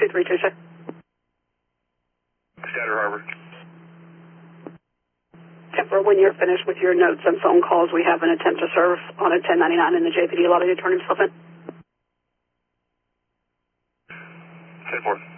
232, sir. Scatter Harbor. Kemper, when you're finished with your notes and phone calls, we have an attempt to serve on a 1099 in the JPD lobby to turn himself in. 10-4.